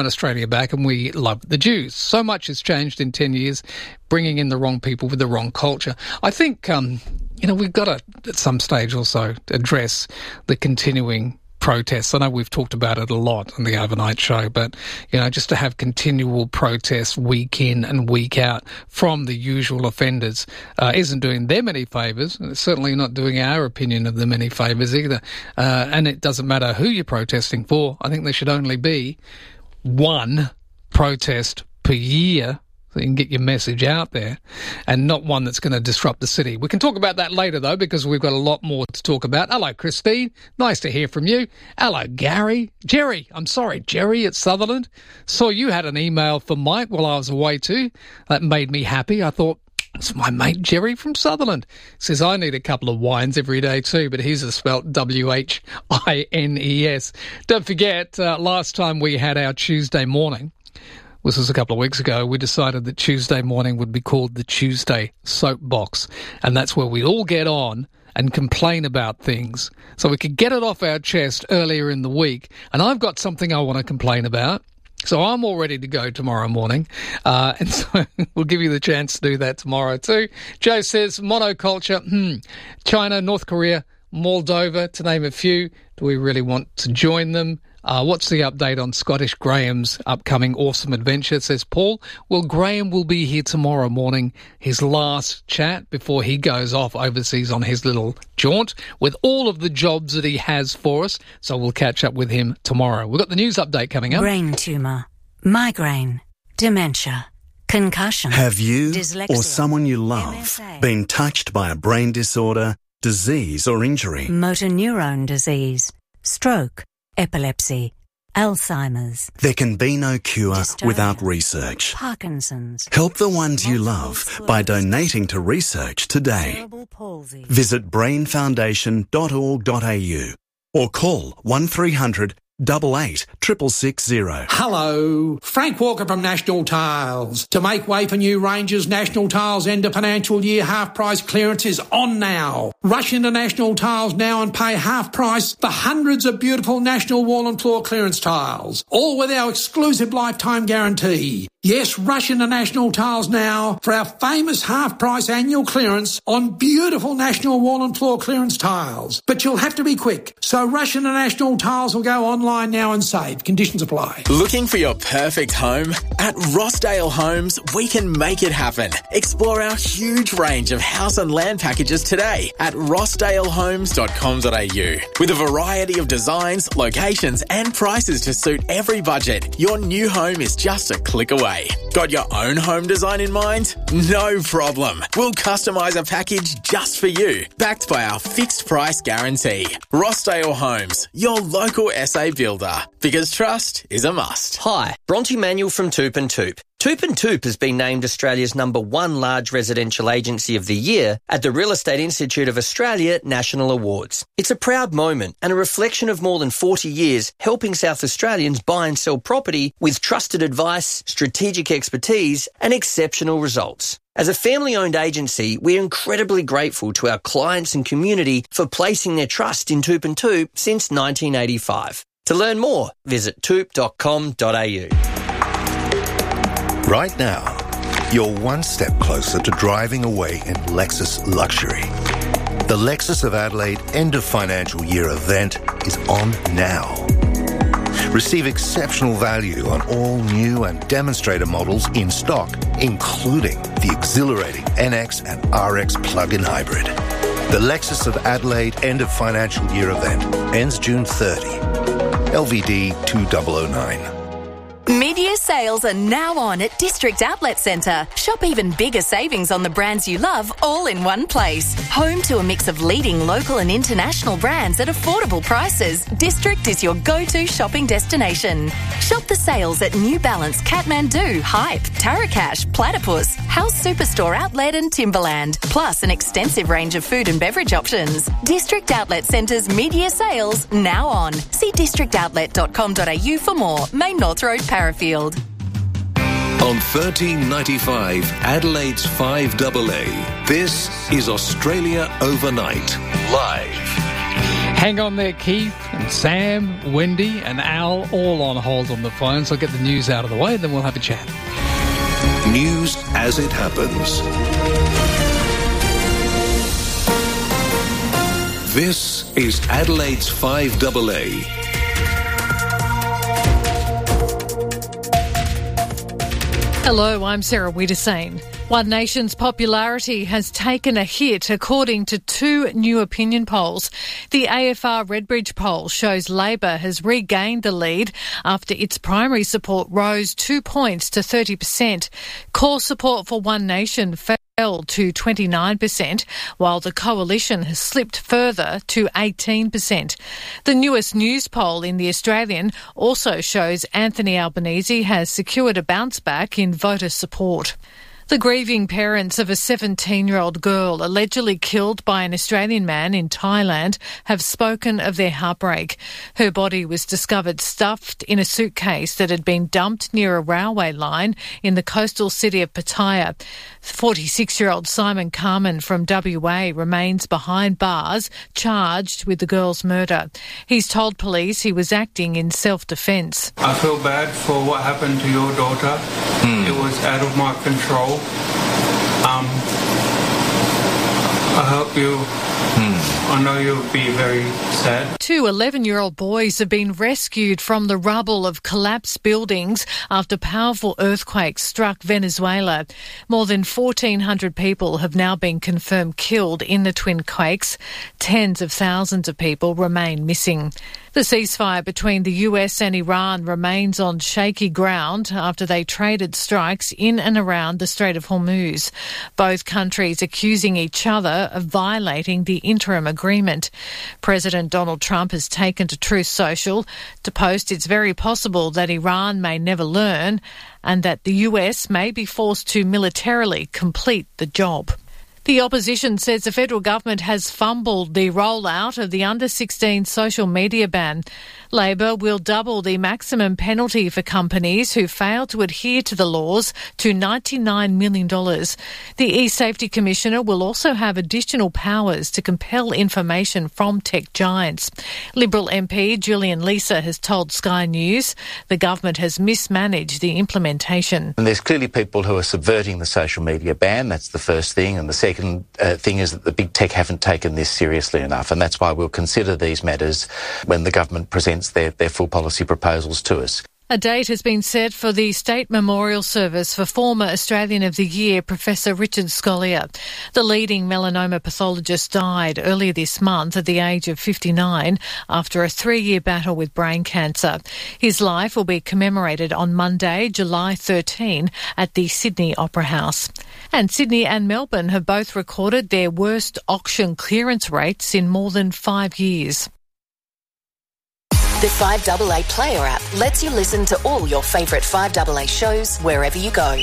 Australia back, and we love the Jews. So much has changed in 10 years, bringing in the wrong people with the wrong culture. I think, we've got to, at some stage also, address the continuing protests. I know we've talked about it a lot on the Overnight Show, but, just to have continual protests week in and week out from the usual offenders isn't doing them any favours. It's certainly not doing our opinion of them any favours either. And it doesn't matter who you're protesting for. I think there should only be one protest per year so you can get your message out there, and not one that's going to disrupt the city. We can talk about that later, though, because we've got a lot more to talk about. Hello, Christine. Nice to hear from you. Hello, Jerry at Sutherland. Saw you had an email for Mike while I was away too. That made me happy. I thought, it's my mate Jerry from Sutherland. Says, I need a couple of wines every day too, but his is spelt Whines. Don't forget, last time we had our Tuesday morning, this was a couple of weeks ago, we decided that Tuesday morning would be called the Tuesday Soapbox. And that's where we all get on and complain about things. So we could get it off our chest earlier in the week. And I've got something I want to complain about. So I'm all ready to go tomorrow morning. And so we'll give you the chance to do that tomorrow too. Joe says, monoculture, China, North Korea, Moldova, to name a few. Do we really want to join them? What's the update on Scottish Graham's upcoming awesome adventure, says Paul. Well, Graham will be here tomorrow morning, his last chat before he goes off overseas on his little jaunt with all of the jobs that he has for us. So we'll catch up with him tomorrow. We've got the news update coming up. Brain tumour, migraine, dementia, concussion. Have you dyslexia, or someone you love MSA, been touched by a brain disorder, disease or injury? motor neurone disease, stroke, epilepsy, Alzheimer's. There can be no cure Dystonia, without research. Parkinson's. Help the ones you multiple love sclerosis, by donating to research today. cerebral palsy. Visit brainfoundation.org.au or call 1300 88 660. Hello, Frank Walker from National Tiles. To make way for new ranges, National Tiles end of financial year half price clearance is on now. Rush into National Tiles now and pay half price for hundreds of beautiful National Wall and Floor clearance tiles, all with our exclusive lifetime guarantee. Yes, rush into National Tiles now for our famous half-price annual clearance on beautiful National Wall and Floor clearance tiles. But you'll have to be quick, so rush into National Tiles or go online now and save. Conditions apply. Looking for your perfect home? At Rossdale Homes, we can make it happen. Explore our huge range of house and land packages today at rossdalehomes.com.au. With a variety of designs, locations and prices to suit every budget, your new home is just a click away. Got your own home design in mind? No problem. We'll customise a package just for you, backed by our fixed price guarantee. Rossdale Homes, your local SA builder. Because trust is a must. Hi, Bronte Manuel from Toop and Toop. Toop and Toop has been named Australia's #1 large residential agency of the year at the Real Estate Institute of Australia National Awards. It's a proud moment and a reflection of more than 40 years helping South Australians buy and sell property with trusted advice, strategic expertise and exceptional results. As a family-owned agency, we're incredibly grateful to our clients and community for placing their trust in Toop and Toop since 1985. To learn more, visit toop.com.au. Right now, you're one step closer to driving away in Lexus luxury. The Lexus of Adelaide end of financial year event is on now. Receive exceptional value on all new and demonstrator models in stock, including the exhilarating NX and RX plug-in hybrid. The Lexus of Adelaide end of financial year event ends June 30. LVD 2009. Media sales are now on at District Outlet Centre. Shop even bigger savings on the brands you love all in one place. Home to a mix of leading local and international brands at affordable prices, District is your go-to shopping destination. Shop the sales at New Balance, Kathmandu, Hype, Tarakash, Platypus, House Superstore Outlet and Timberland, plus an extensive range of food and beverage options. District Outlet Centre's media sales now on. See districtoutlet.com.au for more. Main North Road, Parafield. On 1395 Adelaide's 5AA, this is Australia Overnight, live. Hang on there, Keith and Sam, Wendy and Al, all on hold on the phone. So I'll get the news out of the way, then we'll have a chat. News as it happens. This is Adelaide's 5AA. Hello, I'm Sarah Wiedersane. One Nation's popularity has taken a hit according to two new opinion polls. The AFR Redbridge poll shows Labor has regained the lead after its primary support rose 2 points to 30%. Core support for One Nation fell to 29%, while the coalition has slipped further to 18%. The newest news poll in The Australian also shows Anthony Albanese has secured a bounce back in voter support. The grieving parents of a 17-year-old girl allegedly killed by an Australian man in Thailand have spoken of their heartbreak. Her body was discovered stuffed in a suitcase that had been dumped near a railway line in the coastal city of Pattaya. 46-year-old Simon Carman from WA remains behind bars, charged with the girl's murder. He's told police he was acting in self-defence. I feel bad for what happened to your daughter. It was out of my control. I hope I know you'll be very sad. Two 11-year-old boys have been rescued from the rubble of collapsed buildings after powerful earthquakes struck Venezuela. More than 1,400 people have now been confirmed killed in the twin quakes. Tens of thousands of people remain missing. The ceasefire between the US and Iran remains on shaky ground after they traded strikes in and around the Strait of Hormuz. Both countries accusing each other of violating the interim agreement. President Donald Trump has taken to Truth Social to post it's very possible that Iran may never learn and that the US may be forced to militarily complete the job. The opposition says the federal government has fumbled the rollout of the under-16 social media ban. Labor will double the maximum penalty for companies who fail to adhere to the laws to $99 million. The e-Safety Commissioner will also have additional powers to compel information from tech giants. Liberal MP Julian Leeser has told Sky News the government has mismanaged the implementation. And there's clearly people who are subverting the social media ban. That's the first thing. And the second thing is that the big tech haven't taken this seriously enough. And that's why we'll consider these matters when the government presents their full policy proposals to us. A date has been set for the State Memorial Service for former Australian of the Year, Professor Richard Scolyer. The leading melanoma pathologist died earlier this month at the age of 59 after a 3-year battle with brain cancer. His life will be commemorated on Monday, July 13 at the Sydney Opera House. And Sydney and Melbourne have both recorded their worst auction clearance rates in more than 5 years. The 5AA Player app lets you listen to all your favourite 5AA shows wherever you go.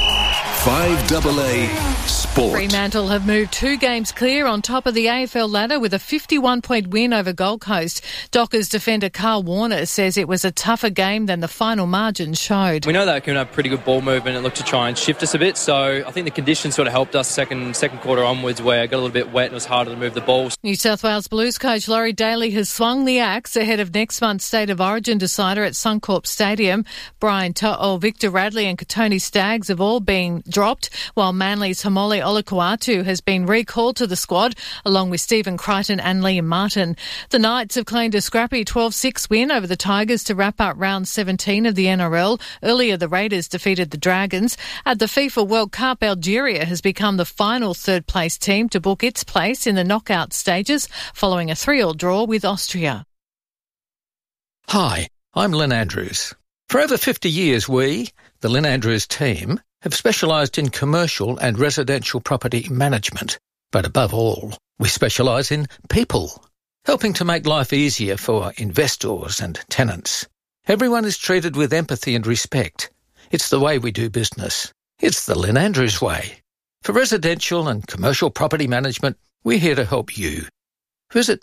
5AA Sport. Fremantle have moved 2 games clear on top of the AFL ladder with a 51-point win over Gold Coast. Dockers defender Carl Warner says it was a tougher game than the final margin showed. We know they can have pretty good ball movement and look to try and shift us a bit, so I think the conditions sort of helped us second quarter onwards, where it got a little bit wet and it was harder to move the ball. New South Wales Blues coach Laurie Daly has swung the axe ahead of next month's State of Origin decider at Suncorp Stadium. Brian To'o, Victor Radley and Katoni Staggs have all been dropped, while Manly's Hamole Olakau'atu has been recalled to the squad, along with Stephen Crichton and Liam Martin. The Knights have claimed a scrappy 12-6 win over the Tigers to wrap up round 17 of the NRL. Earlier, the Raiders defeated the Dragons. At the FIFA World Cup, Algeria has become the final third-place team to book its place in the knockout stages, following a 3-3 draw with Austria. Hi, I'm Lynn Andrews. For over 50 years, we, the Lynn Andrews team, have specialised in commercial and residential property management. But above all, we specialise in people, helping to make life easier for investors and tenants. Everyone is treated with empathy and respect. It's the way we do business. It's the Lynn Andrews way. For residential and commercial property management, we're here to help you. Visit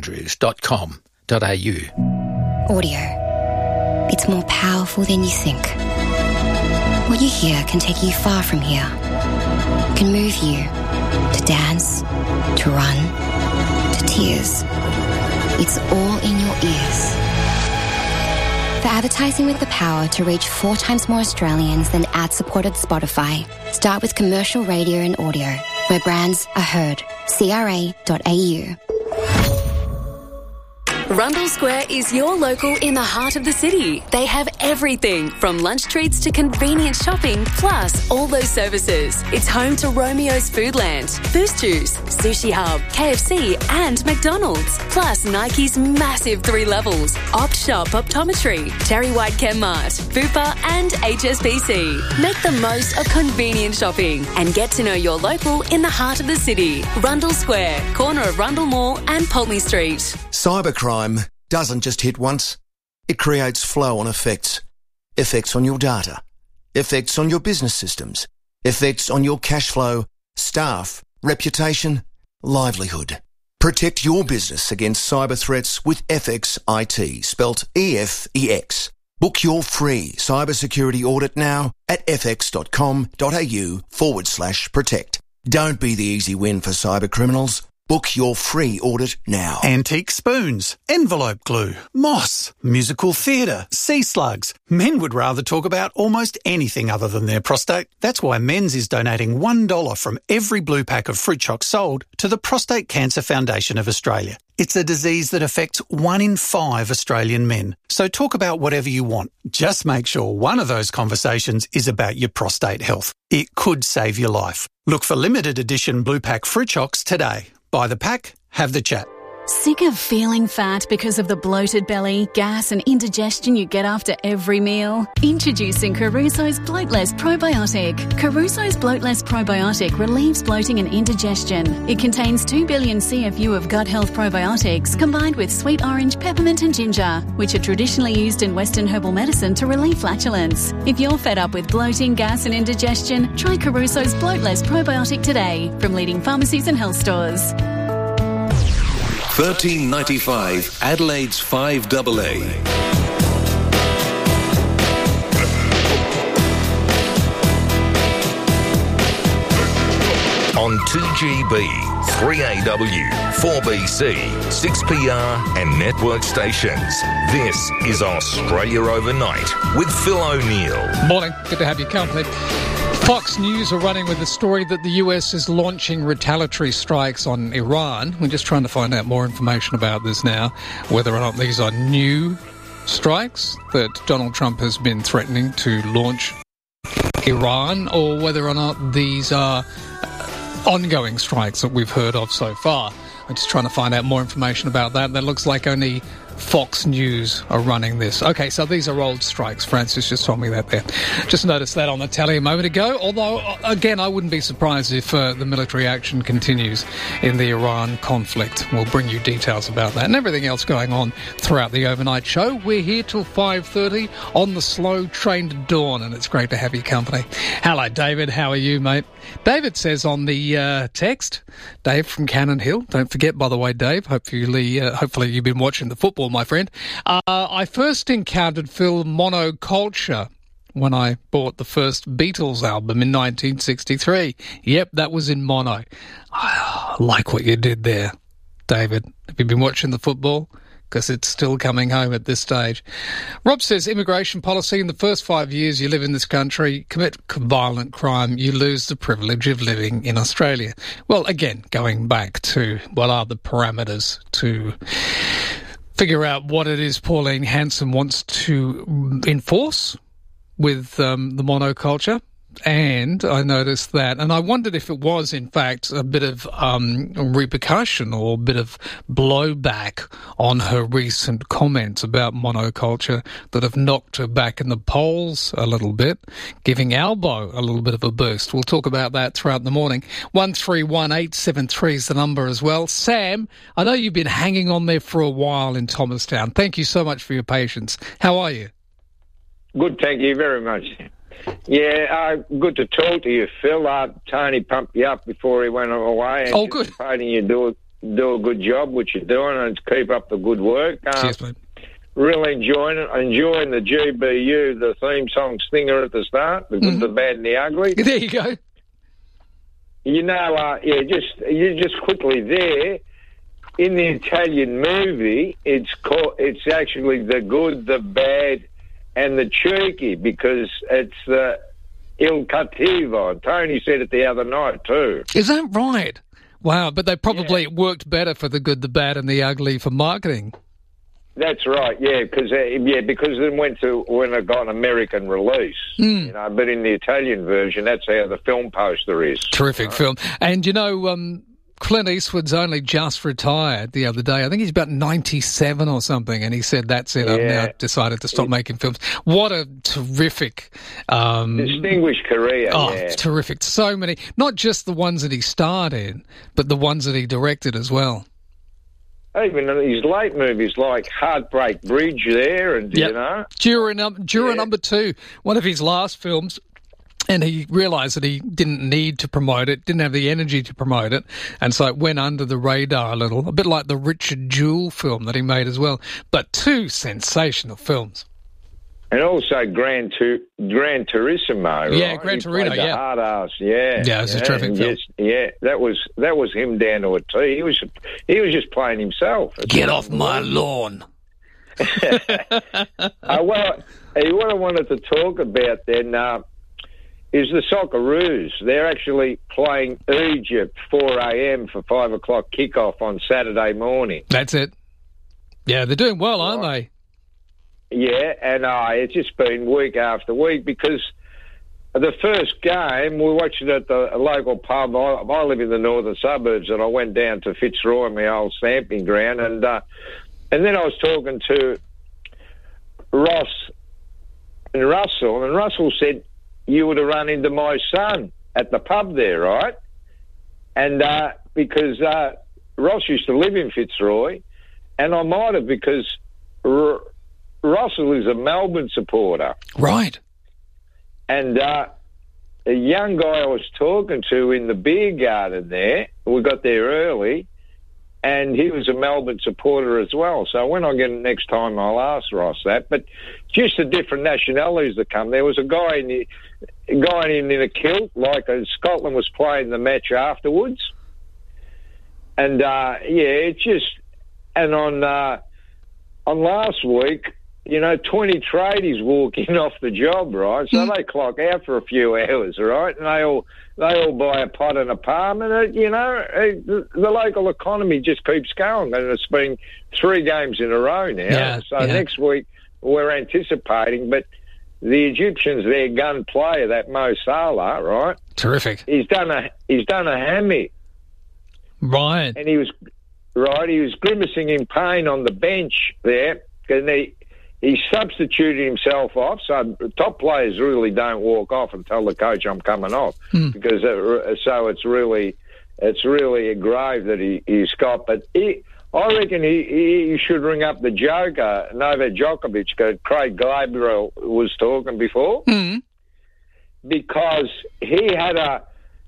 lynnandrews.com.au. Audio. It's more powerful than you think. What you hear can take you far from here. Can move you to dance, to run, to tears. It's all in your ears. For advertising with the power to reach 4 times more Australians than ad-supported Spotify, start with commercial radio and audio, where brands are heard. CRA.au. Rundle Square is your local in the heart of the city. They have everything from lunch treats to convenient shopping, plus all those services. It's home to Romeo's Foodland, Boost Juice, Sushi Hub, KFC and McDonald's. Plus Nike's massive 3 levels, Opt Shop Optometry, Terry White Chemmart, Bupa and HSBC. Make the most of convenient shopping and get to know your local in the heart of the city. Rundle Square, corner of Rundle Mall and Pulteney Street. Cybercrime doesn't just hit once. It creates flow-on effects. Effects on your data. Effects on your business systems. Effects on your cash flow, staff, reputation, livelihood. Protect your business against cyber threats with FX IT, spelt EFEX. Book your free cybersecurity audit now at fx.com.au/protect. Don't be the easy win for cyber criminals. Book your free audit now. Antique spoons, envelope glue, moss, musical theatre, sea slugs. Men would rather talk about almost anything other than their prostate. That's why Men's is donating $1 from every blue pack of fruit chocs sold to the Prostate Cancer Foundation of Australia. It's a disease that affects 1 in 5 Australian men. So talk about whatever you want. Just make sure one of those conversations is about your prostate health. It could save your life. Look for limited edition blue pack fruit chocs today. Buy the pack, have the chat. Sick of feeling fat because of the bloated belly, gas and indigestion you get after every meal? Introducing Caruso's Bloatless Probiotic. Caruso's Bloatless Probiotic relieves bloating and indigestion. It contains 2 billion CFU of gut health probiotics combined with sweet orange, peppermint and ginger, which are traditionally used in Western herbal medicine to relieve flatulence. If you're fed up with bloating, gas and indigestion, try Caruso's Bloatless Probiotic today from leading pharmacies and health stores. $13.95 Adelaide's 5AA. On 2GB, 3AW, 4BC, 6PR and network stations. This is Australia Overnight with Phil O'Neill. Morning, good to have your company. Fox News are running with the story that the US is launching retaliatory strikes on Iran. We're just trying to find out more information about this now, whether or not these are new strikes that Donald Trump has been threatening to launch Iran, or whether or not these are ongoing strikes that we've heard of so far. I'm just trying to find out more information about that. That looks like only Fox News are running this. Okay, so these are old strikes. Francis just told me that there. Just noticed that on the telly a moment ago. Although, again, I wouldn't be surprised if the military action continues in the Iran conflict. We'll bring you details about that and everything else going on throughout the overnight show. We're here till 5:30 on the slow train to dawn, and it's great to have your company. Hello, David. How are you, mate? David says on the text, Dave from Cannon Hill. Don't forget, by the way, Dave, hopefully you've been watching the football, my friend. I first encountered Phil monoculture when I bought the first Beatles album in 1963. Yep, that was in mono. I like what you did there, David. Have you been watching the football? Because it's still coming home at this stage. Rob says immigration policy: in the first 5 years you live in this country, commit violent crime, you lose the privilege of living in Australia. Well, again, going back to what are the parameters to figure out what it is Pauline Hanson wants to enforce with the monoculture. And I noticed that, and I wondered if it was, in fact, a bit of repercussion or a bit of blowback on her recent comments about monoculture that have knocked her back in the polls a little bit, giving Albo a little bit of a boost. We'll talk about that throughout the morning. 131873 is the number as well. Sam, I know you've been hanging on there for a while in Thomastown. Thank you so much for your patience. How are you? Good, thank you very much. Yeah, good to talk to you, Phil. Tony pumped you up before he went away. Oh, good. You do a good job, which you're doing, and keep up the good work. Cheers, mate. Really enjoying the GBU, the theme song stinger at the start, the good, the bad, and the ugly. There you go. You know, just quickly there, in the Italian movie, it's actually the good, the bad, and the cheeky, because it's the il cattivo. Tony said it the other night too. Is that right? Wow, but they probably worked better for the good, the bad, and the ugly for marketing. That's right, because it when it got an American release, you know. But in the Italian version, that's how the film poster is. Terrific film, and you know, Clint Eastwood's only just retired the other day. I think he's about 97 or something, and he said, "That's it. I've now decided to stop making films." What a terrific, distinguished career! Oh, terrific! So many, not just the ones that he starred in, but the ones that he directed as well. Even his late movies like Heartbreak Bridge there, and you know, Juror Number 2, one of his last films, and he realised that he didn't need to promote it, didn't have the energy to promote it, and so it went under the radar a little, a bit like the Richard Jewell film that he made as well. But 2 sensational films. And also Gran Turismo, right? Yeah, Gran Torino, the hard ass, yeah. Yeah, it was a terrific film. That was him down to a T. He was just playing himself. Get off my lawn. Well, what I wanted to talk about then is the Socceroos. They're actually playing Egypt 4 a.m. for 5 o'clock kickoff on Saturday morning. That's it. Yeah, they're doing well, aren't they? Yeah, and it's just been week after week, because the first game, we watched it at the local pub. I live in the northern suburbs, and I went down to Fitzroy, my old stamping ground, and then I was talking to Ross and Russell, and Russell said, "You would have run into my son at the pub there, right?" And because Ross used to live in Fitzroy, and I might have, because Russell is a Melbourne supporter. Right. And a young guy I was talking to in the beer garden there, we got there early, and he was a Melbourne supporter as well. So when I get it next time, I'll ask Ross that. But just the different nationalities that come. There was a guy in a kilt, like Scotland was playing the match afterwards. And, it's just... And on last week, you know, 20 tradies walk in off the job, right? So they clock out for a few hours, right? And they all buy a pot and a palm, and the local economy just keeps going. And it's been 3 games in a row now. Next week we're anticipating, but the Egyptians, their gun player, that Mo Salah, right? Terrific. He's done a hammy. Right. And he was grimacing in pain on the bench there, and he substituted himself off. So top players really don't walk off and tell the coach, "I'm coming off," because so it's really a grave that he's got. But I reckon he should ring up the Joker, Novak Djokovic. Craig Gabriel was talking before, because he had a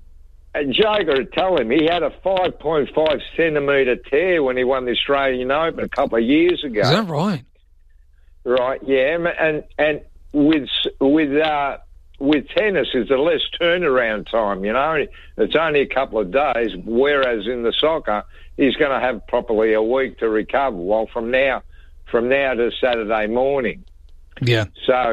Joker tell him he had a 5.5 centimetre tear when he won the Australian Open a couple of years ago. Is that right? Right, yeah, and with tennis, it's a less turnaround time. You know, it's only a couple of days. Whereas in the soccer, he's going to have probably a week to recover. Well, from now to Saturday morning. Yeah.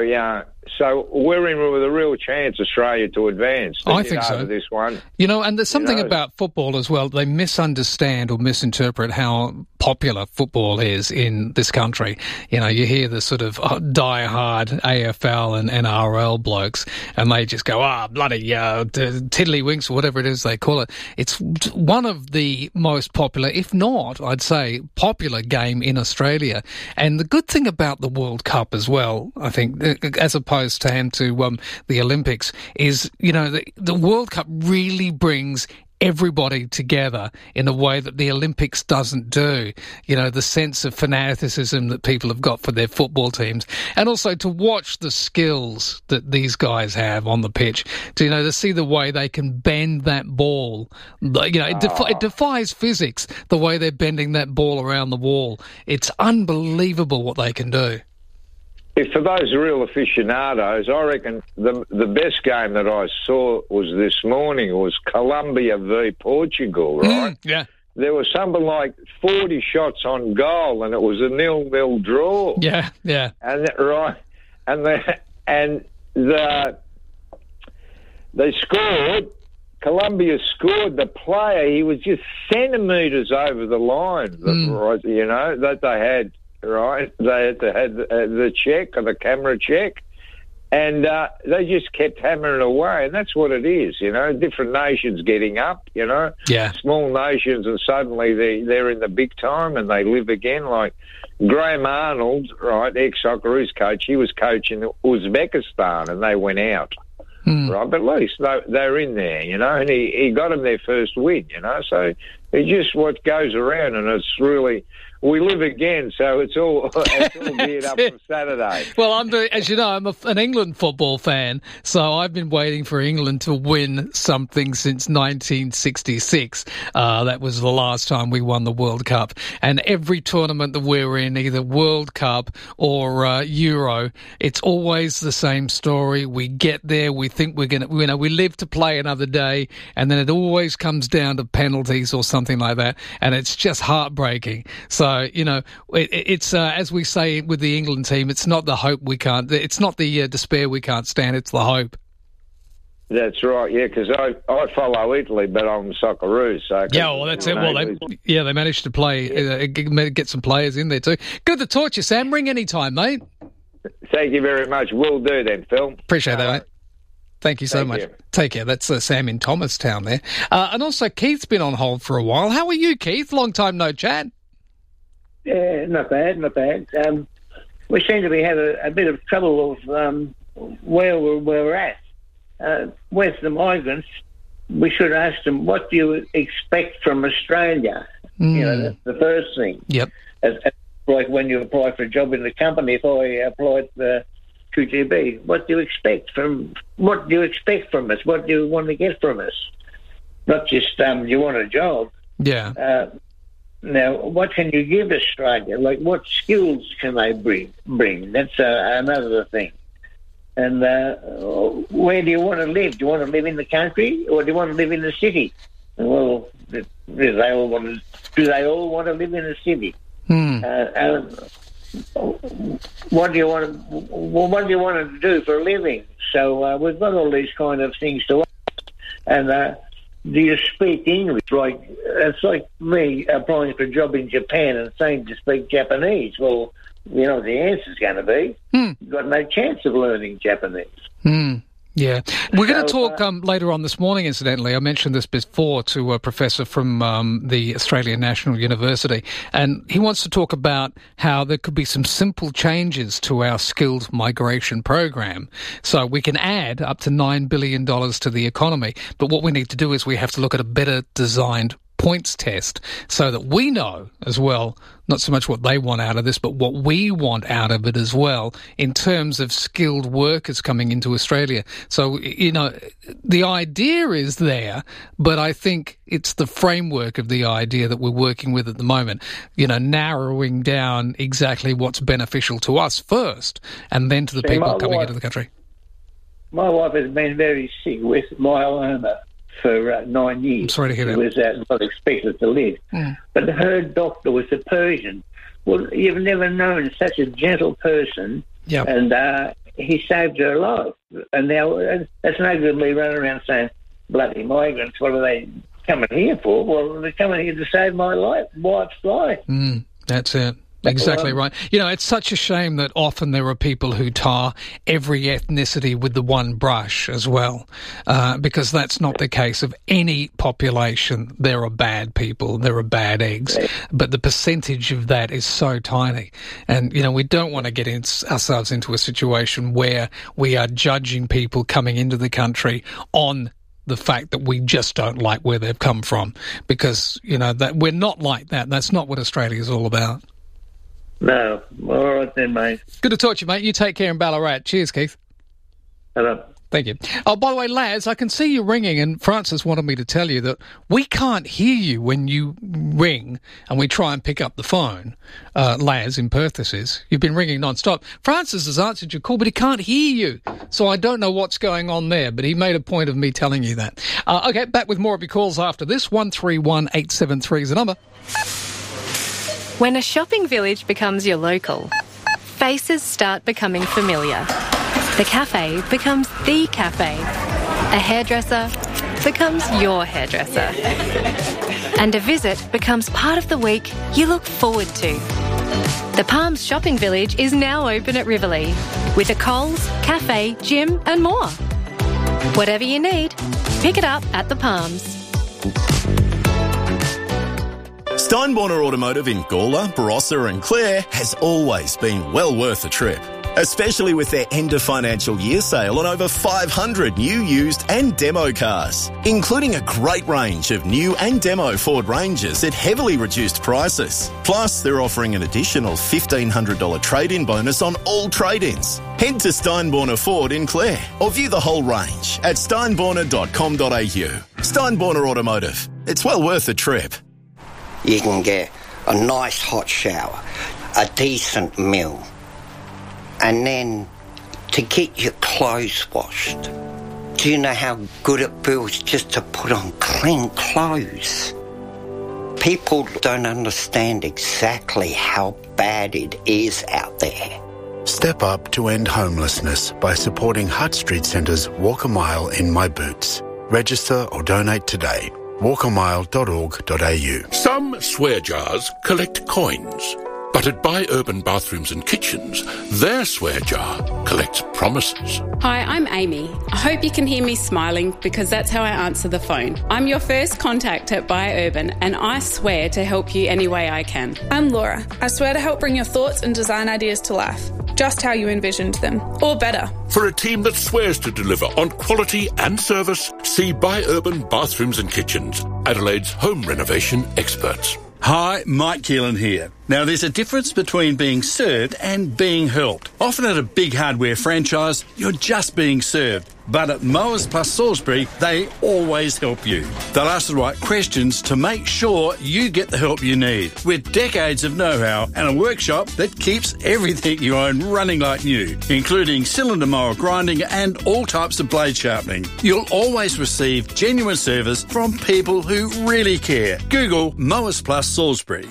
So we're in with a real chance, Australia, to advance. I think so. This one. You know, and there's something about football as well. They misunderstand or misinterpret how popular football is in this country. You know, you hear the sort of die-hard AFL and NRL blokes, and they just go, bloody tiddlywinks, or whatever it is they call it. It's one of the most popular, if not, I'd say, popular game in Australia. And the good thing about the World Cup as well, I think, as opposed to the Olympics, is, you know, the World Cup really brings everybody together in a way that the Olympics doesn't do. You know, the sense of fanaticism that people have got for their football teams, and also to watch the skills that these guys have on the pitch, to see the way they can bend that ball. It defies physics, the way they're bending that ball around the wall. It's unbelievable what they can do. For those real aficionados, I reckon the best game that I saw was this morning. It was Colombia v Portugal, right? Yeah. there was something like 40 shots on goal, and it was a 0-0 draw. Yeah. And they scored. Colombia scored. The player, he was just centimetres over the line, right, you know, that they had, right? They had to have the check, or the camera check, and they just kept hammering away, and that's what it is, you know, different nations getting up, you know, small nations, and suddenly they're in the big time, and they live again. Like Graham Arnold, right, ex-Socceroos coach, he was coaching Uzbekistan, and they went out. Right, but at least they're in there, you know, and he got them their first win, you know, so it's just what goes around, and it's really, we live again, so it's all geared up for Saturday. Well, as you know, I'm an England football fan, so I've been waiting for England to win something since 1966. That was the last time we won the World Cup. And every tournament that we're in, either World Cup or Euro, it's always the same story. We get there, we think we're going to, you know, we live to play another day, and then it always comes down to penalties or something like that, and it's just heartbreaking. So, you know, it's as we say with the England team, it's not the hope we can't, it's not the despair we can't stand, it's the hope. That's right, yeah, because I follow Italy, but I'm Socceroos. So yeah, well, that's it. Well, they managed to play, get some players in there too. Good to talk to you, Sam. Ring anytime, mate. Thank you very much. Will do then, Phil. Appreciate that, mate. Thank you so much. Take care. That's Sam in Thomastown there. And also, Keith's been on hold for a while. How are you, Keith? Long time no chat. Yeah, not bad. We seem to be having a bit of trouble of where we're at. With the migrants, we should ask them, what do you expect from Australia? You know, that's the first thing. Yep. Like when you apply for a job in the company, if I applied for 2GB, what do you expect from us? What do you want to get from us? Not just you want a job. Yeah. Now, what can you give Australia? Like, what skills can they bring? That's another thing. And where do you want to live? Do you want to live in the country, or do you want to live in the city? Well, do they all want to live in the city? What do you want to do for a living? So we've got all these kind of things to ask. And do you speak English? Like, it's like me applying for a job in Japan and saying to speak Japanese. Well, you know what the answer's going to be. You've got no chance of learning Japanese. Yeah. We're going to talk later on this morning, incidentally. I mentioned this before to a professor from the Australian National University, and he wants to talk about how there could be some simple changes to our skilled migration program. So we can add up to $9 billion to the economy, but what we need to do is we have to look at a better designed points test so that we know as well, not so much what they want out of this, but what we want out of it as well in terms of skilled workers coming into Australia. So, you know, the idea is there, but I think it's the framework of the idea that we're working with at the moment, you know, narrowing down exactly what's beneficial to us first and then to the people coming into the country. My wife has been very sick with myeloma for 9 years. I'm sorry to hear that. She was not expected to live. But her doctor was a Persian. Well, you've never known such a gentle person. Yep. And he saved her life. And now that's no good me running around saying, bloody migrants, what are they coming here for? Well, they're coming here to save my wife's life. That's it. Exactly right. You know, it's such a shame that often there are people who tar every ethnicity with the one brush as well, because that's not the case of any population. There are bad people, there are bad eggs, but the percentage of that is so tiny. And, you know, we don't want to get ourselves into a situation where we are judging people coming into the country on the fact that we just don't like where they've come from, because, you know, that we're not like that. That's not what Australia is all about. No. All right then, mate. Good to talk to you, mate. You take care in Ballarat. Cheers, Keith. Hello. Thank you. Oh, by the way, Laz, I can see you ringing, and Francis wanted me to tell you that we can't hear you when you ring and we try and pick up the phone. Laz, in Perth this is. You've been ringing non-stop. Francis has answered your call, but he can't hear you. So I don't know what's going on there, but he made a point of me telling you that. Okay, back with more of your calls after this. 131873 is the number. When a shopping village becomes your local, faces start becoming familiar. The cafe becomes the cafe. A hairdresser becomes your hairdresser. And a visit becomes part of the week you look forward to. The Palms Shopping Village is now open at Riverlea, with a Coles, cafe, gym and more. Whatever you need, pick it up at the Palms. Steinborner Automotive in Gawler, Barossa and Clare has always been well worth a trip, especially with their end of financial year sale on over 500 new, used and demo cars, including a great range of new and demo Ford Rangers at heavily reduced prices. Plus, they're offering an additional $1,500 trade-in bonus on all trade-ins. Head to Steinborner Ford in Clare or view the whole range at steinborner.com.au. Steinborner Automotive. It's well worth a trip. You can get a nice hot shower, a decent meal, and then to get your clothes washed. Do you know how good it feels just to put on clean clothes? People don't understand exactly how bad it is out there. Step up to end homelessness by supporting Hutt Street Centre's Walk a Mile in My Boots. Register or donate today. walkamile.org.au. Some swear jars collect coins, but at Buy Urban Bathrooms and Kitchens, their swear jar collects promises. Hi, I'm Amy. I hope you can hear me smiling because that's how I answer the phone. I'm your first contact at Buy Urban and I swear to help you any way I can. I'm Laura. I swear to help bring your thoughts and design ideas to life, just how you envisioned them, or better. For a team that swears to deliver on quality and service, see Buy Urban Bathrooms and Kitchens, Adelaide's home renovation experts. Hi, Mike Keelan here. Now, there's a difference between being served and being helped. Often at a big hardware franchise, you're just being served. But at Mowers Plus Salisbury, they always help you. They'll ask the right questions to make sure you get the help you need, with decades of know-how and a workshop that keeps everything you own running like new, including cylinder mower grinding and all types of blade sharpening. You'll always receive genuine service from people who really care. Google Mowers Plus Salisbury.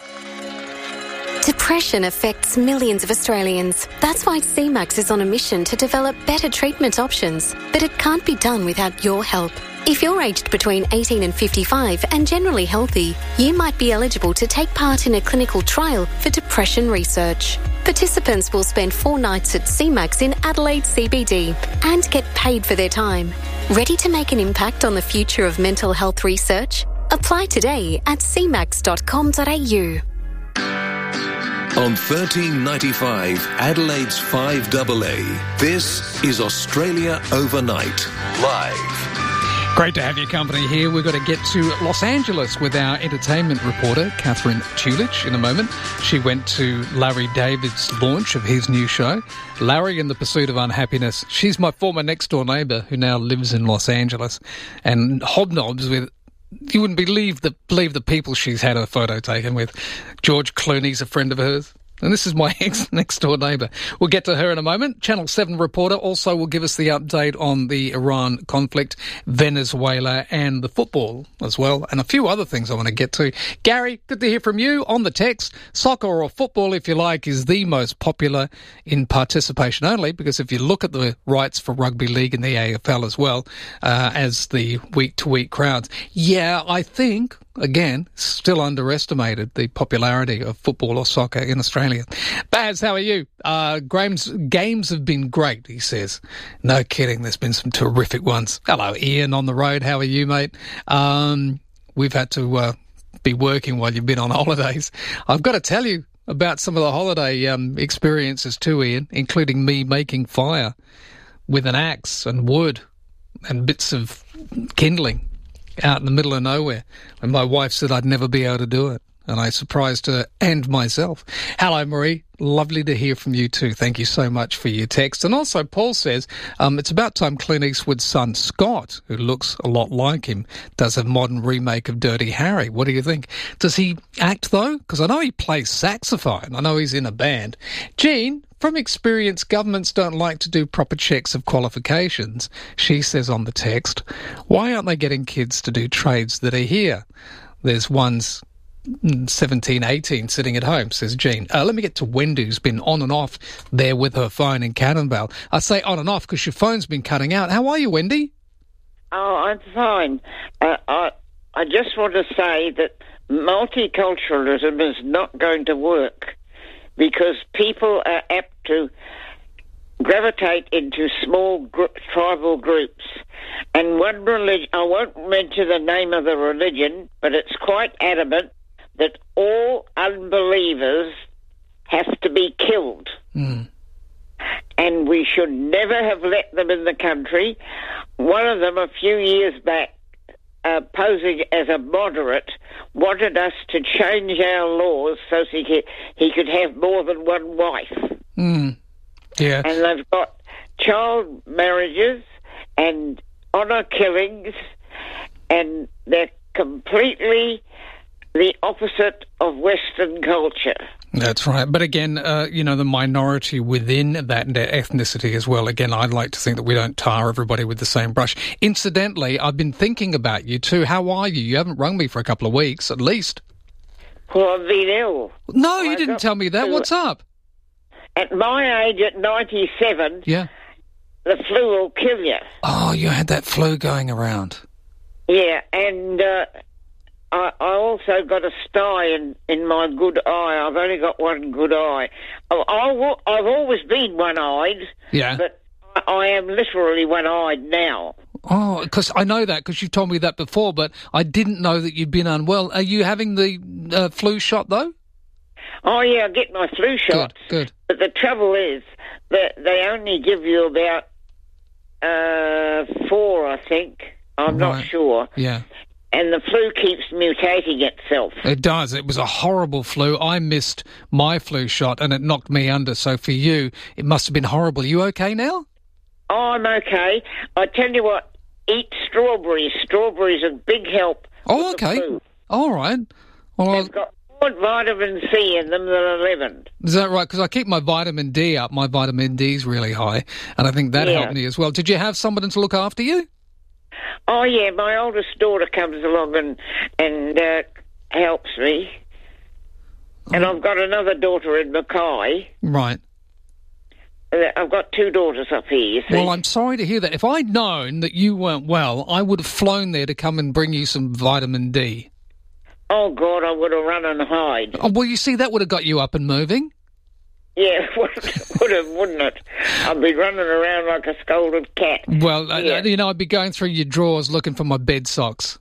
Depression affects millions of Australians. That's why CMAX is on a mission to develop better treatment options. But it can't be done without your help. If you're aged between 18 and 55 and generally healthy, you might be eligible to take part in a clinical trial for depression research. Participants will spend 4 nights at CMAX in Adelaide CBD and get paid for their time. Ready to make an impact on the future of mental health research? Apply today at cmax.com.au. On 1395 Adelaide's 5AA, this is Australia Overnight, live. Great to have your company here. We've got to get to Los Angeles with our entertainment reporter, Catherine Tulich, in a moment. She went to Larry David's launch of his new show, Larry and the Pursuit of Unhappiness. She's my former next-door neighbour who now lives in Los Angeles and hobnobs with... You wouldn't believe the people she's had her photo taken with. George Clooney's a friend of hers. And this is my ex-next-door neighbour. We'll get to her in a moment. Channel 7 reporter also will give us the update on the Iran conflict, Venezuela and the football as well, and a few other things I want to get to. Gary, good to hear from you on the text. Soccer or football, if you like, is the most popular in participation only, because if you look at the rights for rugby league and the AFL as well, as the week-to-week crowds, yeah, I think... Again, still underestimated the popularity of football or soccer in Australia. Baz, how are you? Graham's games have been great, he says. No kidding, there's been some terrific ones. Hello, Ian on the road. How are you, mate? We've had to be working while you've been on holidays. I've got to tell you about some of the holiday experiences too, Ian, including me making fire with an axe and wood and bits of kindling out in the middle of nowhere, and my wife said I'd never be able to do it. and I surprised her and myself. Hello, Marie. Lovely to hear from you too. Thank you so much for your text. And also, Paul says, it's about time Clint Eastwood's son, Scott, who looks a lot like him, does a modern remake of Dirty Harry. What do you think? Does he act, though? Because I know he plays saxophone. I know he's in a band. Jean, from experience, governments don't like to do proper checks of qualifications. She says on the text, why aren't they getting kids to do trades that are here? There's ones 17, 18 sitting at home, says Jean. Let me get to Wendy, who's been on and off there with her phone in Cannonvale. I say on and off because your phone's been cutting out. How are you, Wendy? Oh, I'm fine. I just want to say that multiculturalism is not going to work because people are apt to gravitate into small tribal groups. And one religion, I won't mention the name of the religion, but it's quite adamant that all unbelievers have to be killed. And we should never have let them in the country. One of them, a few years back, posing as a moderate, wanted us to change our laws so he could have more than one wife. Yeah. And they've got child marriages and honour killings, and they're completely the opposite of Western culture. That's right. But again, the minority within that ethnicity as well. Again, I'd like to think that we don't tar everybody with the same brush. Incidentally, I've been thinking about you too. How are you? You haven't rung me for a couple of weeks, at least. Well, I've been ill. No, you didn't tell me that. What's up? At my age, at 97, yeah, the flu will kill you. Oh, you had that flu going around. Yeah, and I also got a sty in my good eye. I've only got one good eye. I've always been one-eyed, yeah, but I am literally one-eyed now. Oh, because I know that because you told me that before, but I didn't know that you'd been unwell. Are you having the flu shot, though? Oh, yeah, I get my flu shots. Good. But the trouble is that they only give you about 4, I think. I'm not sure. Yeah. And the flu keeps mutating itself. It does. It was a horrible flu. I missed my flu shot and it knocked me under. So for you, it must have been horrible. Are you okay now? Oh, I'm okay. I tell you what, eat strawberries. Strawberries are big help. Oh, okay. All right. Well, they've got vitamin C in them that are 11. Is that right? Because I keep my vitamin D up. My vitamin D's really high, and I think that helped me as well. Did you have someone to look after you? Oh, yeah. My oldest daughter comes along and helps me. And I've got another daughter in Mackay. Right. I've got 2 daughters up here, you see. Well, I'm sorry to hear that. If I'd known that you weren't well, I would have flown there to come and bring you some vitamin D. Oh, God, I would have run and hide. Oh, well, you see, that would have got you up and moving. Yeah, would have, wouldn't it? I'd be running around like a scolded cat. Well, yeah. I'd be going through your drawers looking for my bed socks.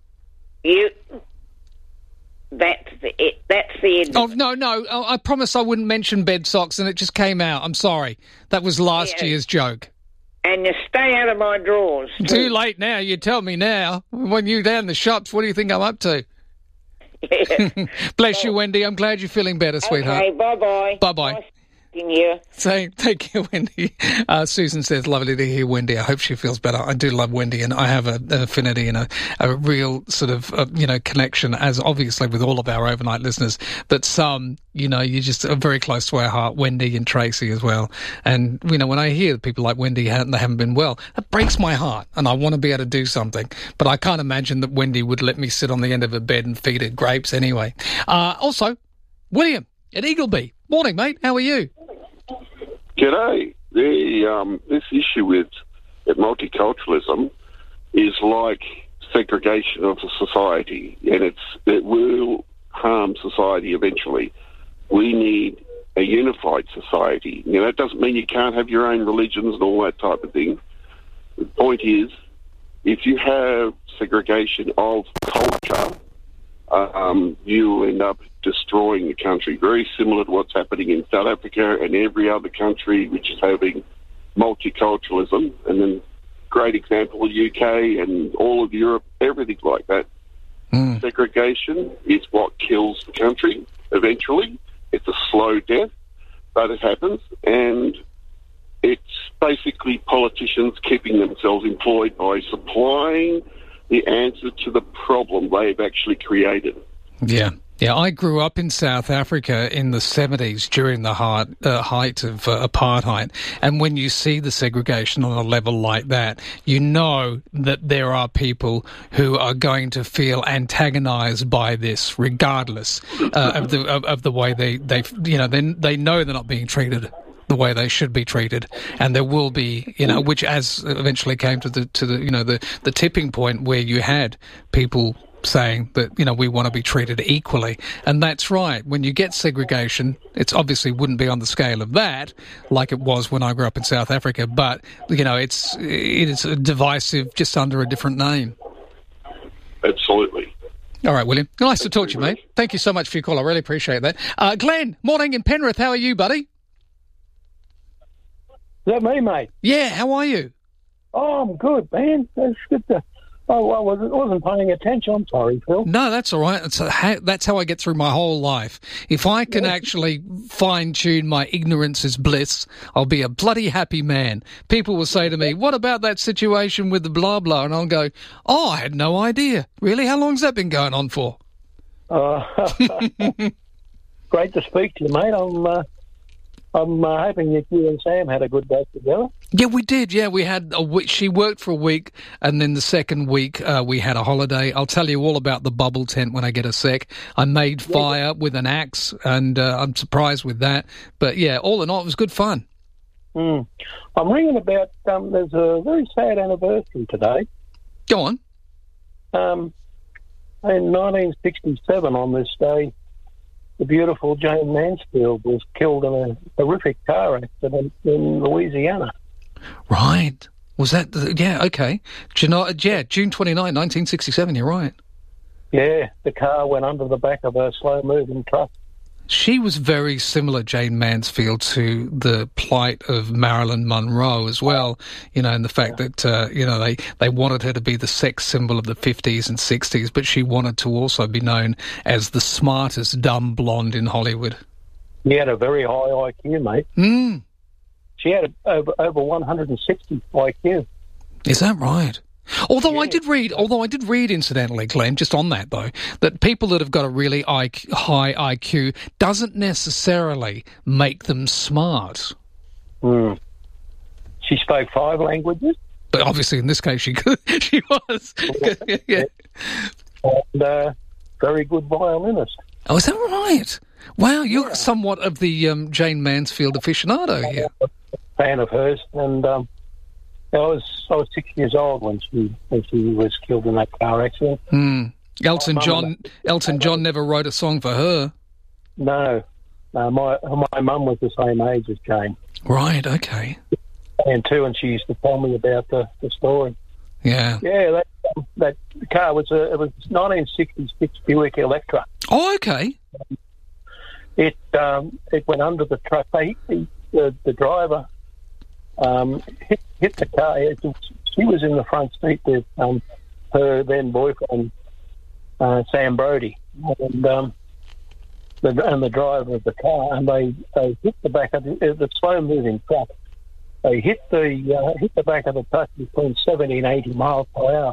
That's the end. Oh, no, I promise I wouldn't mention bed socks, and it just came out. I'm sorry. That was last year's joke. And you stay out of my drawers. Too late now. You tell me now. When you're down the shops, what do you think I'm up to? Yeah. Bless you, Wendy. I'm glad you're feeling better, sweetheart. Okay, bye-bye. Bye-bye. Nice talking to you. Thank you, Wendy. Susan says, lovely to hear Wendy. I hope she feels better. I do love Wendy, and I have an affinity and a real sort of, connection, as obviously with all of our overnight listeners. But some, you're just very close to our heart, Wendy and Tracy as well. And, when I hear people like Wendy, they haven't been well, that breaks my heart, and I want to be able to do something. But I can't imagine that Wendy would let me sit on the end of a bed and feed her grapes anyway. Also, William at Eagleby. Morning, mate. How are you? G'day. This issue with multiculturalism is like segregation of the society, and it will harm society eventually. We need a unified society. That doesn't mean you can't have your own religions and all that type of thing. The point is, if you have segregation of culture, you'll end up destroying the country, very similar to what's happening in South Africa and every other country which is having multiculturalism. And then, great example, the UK and all of Europe, everything like that. Segregation is what kills the country eventually. It's a slow death, but it happens, and it's basically politicians keeping themselves employed by supplying the answer to the problem they've actually created. Yeah. Yeah, I grew up in South Africa in the 70s during the height of apartheid. And when you see the segregation on a level like that, you know that there are people who are going to feel antagonised by this, regardless of the way they know they're not being treated the way they should be treated, and there will be, which as eventually came to the tipping point where you had people saying that, we want to be treated equally. And that's right. When you get segregation, it's obviously wouldn't be on the scale of that, like it was when I grew up in South Africa, but, it is divisive just under a different name. Absolutely. All right, William. Nice to talk to you, mate. Thank you so much for your call. I really appreciate that. Glenn, morning in Penrith. How are you, buddy? Is that me, mate? Yeah, how are you? Oh, I'm good, man. That's good to... Oh, I wasn't paying attention. I'm sorry, Phil. No, that's all right. That's how I get through my whole life. If I can actually fine-tune my ignorance is bliss, I'll be a bloody happy man. People will say to me, what about that situation with the blah, blah? And I'll go, I had no idea. Really? How long's that been going on for? Great to speak to you, mate. I'm hoping that you and Sam had a good day together. Yeah, we did. Yeah, we had a week. She worked for a week, and then the second week we had a holiday. I'll tell you all about the bubble tent when I get a sec. I made fire with an axe, and I'm surprised with that. But yeah, all in all, it was good fun. I'm ringing about, there's a very sad anniversary today. Go on. In 1967, on this day, the beautiful Jane Mansfield was killed in a horrific car accident in Louisiana. Right. Was that... yeah, okay. June 29, 1967, you're right. Yeah, the car went under the back of a slow-moving truck. She was very similar, Jane Mansfield, to the plight of Marilyn Monroe as well, and the fact that, they wanted her to be the sex symbol of the 50s and 60s, but she wanted to also be known as the smartest dumb blonde in Hollywood. She had a very high IQ, mate. Mm. She had over 160 IQ. Is that right? Although I did read, incidentally, Glenn, just on that, though, that people that have got a really high IQ doesn't necessarily make them smart. Mm. She spoke 5 languages. But obviously, in this case, she could. She was. Yeah. And very good violinist. Oh, is that right? Wow, you're somewhat of the Jane Mansfield aficionado here. Fan of hers, and... I was 6 years old when she was killed in that car accident. Elton John never wrote a song for her. No, my mum was the same age as Jane. Right. Okay. And she used to tell me about the story. Yeah. Yeah, that car was it was 1966 Buick Electra. Oh, okay. It went under the truck. The driver. Hit the car. She was in the front seat with her then boyfriend Sam Brody, and the driver of the car, and they hit the back of the slow moving truck. They hit the back of the truck between 70 and 80 miles per hour.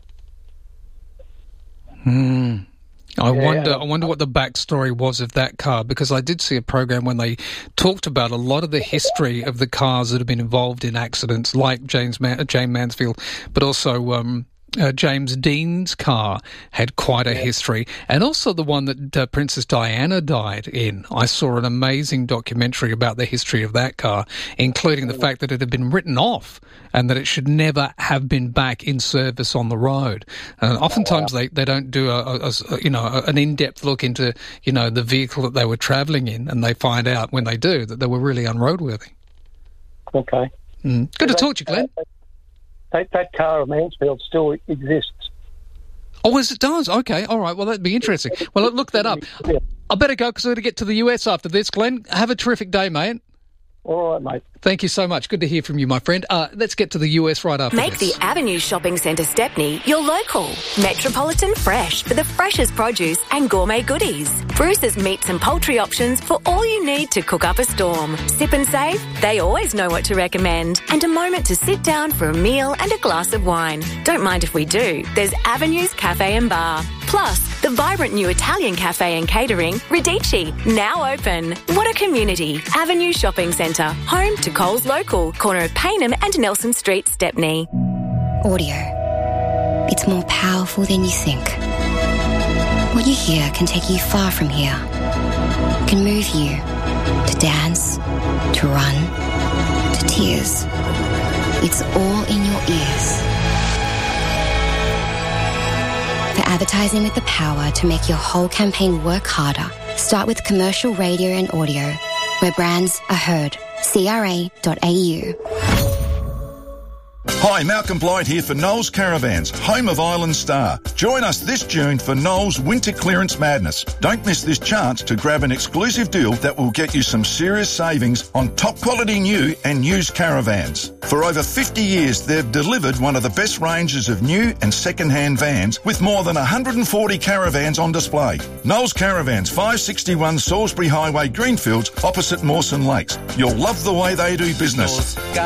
I wonder what the backstory was of that car, because I did see a program when they talked about a lot of the history of the cars that have been involved in accidents, like Jane Mansfield, but also James Dean's car had quite a history, and also the one that Princess Diana died in. I saw an amazing documentary about the history of that car, including the fact that it had been written off and that it should never have been back in service on the road. Oftentimes they don't do an in-depth look into the vehicle that they were travelling in, and they find out when they do that they were really unroadworthy. Okay. Good to talk to you, Glenn. That car of Mansfield still exists. Oh, it does? Okay, all right. Well, that'd be interesting. Well, look that up. I better go because I've got to get to the US after this, Glenn. Have a terrific day, mate. All right, mate. Thank you so much. Good to hear from you, my friend. Let's get to the US right after Make this. the Avenue Shopping Centre Stepney your local. Metropolitan Fresh for the freshest produce and gourmet goodies. Bruce's meats and poultry options for all you need to cook up a storm. Sip and save? They always know what to recommend. And a moment to sit down for a meal and a glass of wine. Don't mind if we do. There's Avenue's Cafe and Bar. Plus, the vibrant new Italian cafe and catering, Radici, now open. What a community. Avenue Shopping Centre, home to Coles Local, corner of Paynham and Nelson Street, Stepney. Audio. It's more powerful than you think. What you hear can take you far from here. It can move you to dance, to run, to tears. It's all in your ears. For advertising with the power to make your whole campaign work harder, start with commercial radio and audio, where brands are heard. CRA.au. Hi, Malcolm Blight here for Knowles Caravans, home of Island Star. Join us this June for Knowles Winter Clearance Madness. Don't miss this chance to grab an exclusive deal that will get you some serious savings on top quality new and used caravans. For over 50 years, they've delivered one of the best ranges of new and second-hand vans with more than 140 caravans on display. Knowles Caravans, 561 Salisbury Highway, Greenfields, opposite Mawson Lakes. You'll love the way they do business.